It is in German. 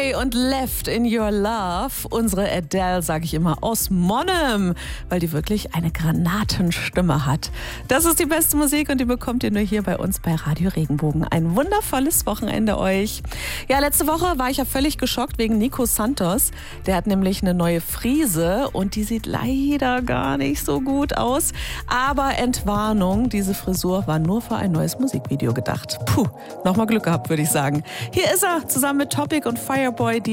Fireboy und Left in Your Love. Unsere Adele, sage ich immer, aus Monnem, weil die wirklich eine Granatenstimme hat. Das ist die beste Musik und die bekommt ihr nur hier bei uns bei Radio Regenbogen. Ein wundervolles Wochenende euch. Ja, letzte Woche war ich ja völlig geschockt wegen Nico Santos. Der hat nämlich eine neue Frise und die sieht leider gar nicht so gut aus. Aber Entwarnung, diese Frisur war nur für ein neues Musikvideo gedacht. Puh, nochmal Glück gehabt, würde ich sagen. Hier ist er, zusammen mit Topic und Fireboy.